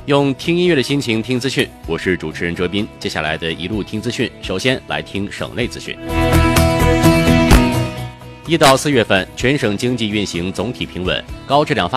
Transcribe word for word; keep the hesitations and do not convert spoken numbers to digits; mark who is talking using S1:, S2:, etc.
S1: 用听音乐的心情听资讯，我是主持人哲斌。接下来的一路听资讯，首先来听省内资讯。一到四月份，全省经济运行总体平稳，高质量发